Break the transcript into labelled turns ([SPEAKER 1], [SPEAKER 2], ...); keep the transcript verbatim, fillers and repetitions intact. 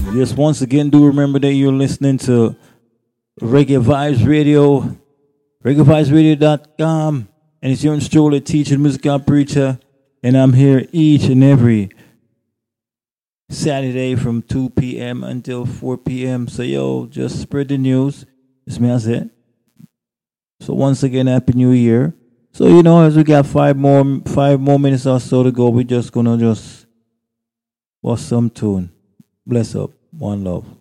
[SPEAKER 1] Just once again, do remember that you're listening to Reggae Vibes Radio, reggae vibes radio dot com, and it's your truly teaching musical preacher, and I'm here each and every Saturday from two p.m. until four p.m. So yo, just spread the news. It's me, I said. So once again, Happy New Year. So you know, as we got five more five more minutes or so to go, we're just gonna just bust some tune. Bless up. One love.